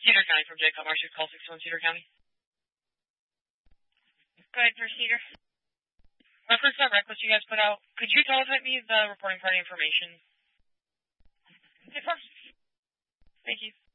Cedar County from Jacob Marshall, call 61 Cedar County. Go ahead for Cedar. Reference that reckless you guys put out, could you teletype me the reporting party information? Yes, sir. Thank you.